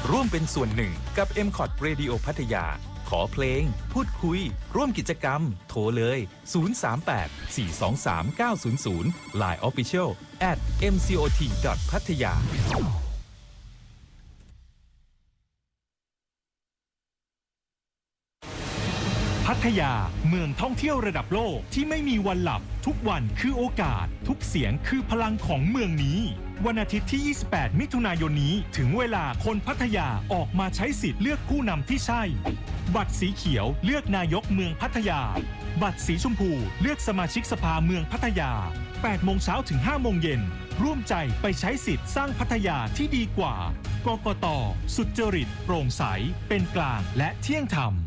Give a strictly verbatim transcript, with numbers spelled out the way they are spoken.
ร่วมเป็นส่วนหนึ่งกับ เอ็ม คอท Radio พัทยาขอเพลงพูดคุยร่วมกิจกรรมโทรเลยศูนย์ สาม แปด สี่ สอง สาม เก้า ศูนย์ ศูนย์ ไลน์ Official at เอ็ม ซี โอ ที ดอท พัทยาพัทยาเมืองท่องเที่ยวระดับโลกที่ไม่มีวันหลับทุกวันคือโอกาสทุกเสียงคือพลังของเมืองนี้วันอาทิตย์ที่ยี่สิบแปดมิถุนายนนี้ถึงเวลาคนพัทยาออกมาใช้สิทธิ์เลือกผู้นำที่ใช่บัตรสีเขียวเลือกนายกเมืองพัทยาบัตรสีชมพูเลือกสมาชิกสภาเมืองพัทยาแปดโมงเช้าถึงห้าโมงเย็นร่วมใจไปใช้สิทธิ์สร้างพัทยาที่ดีกว่ากกต.สุจริตโปร่งใสเป็นกลางและเที่ยงธรรม